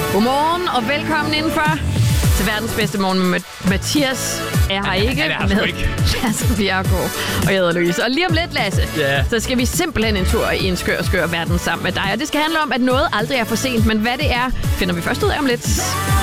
Godmorgen og velkommen indenfor til verdens bedste morgen med Mathias. Jeg har ikke med Lasse Bjerregaard, og jeg hedder Louise. Og lige om lidt, Lasse, så skal vi simpelthen en tur i en skør verden sammen med dig. Og det skal handle om, at noget aldrig er for sent, men hvad det er, finder vi først ud af om lidt.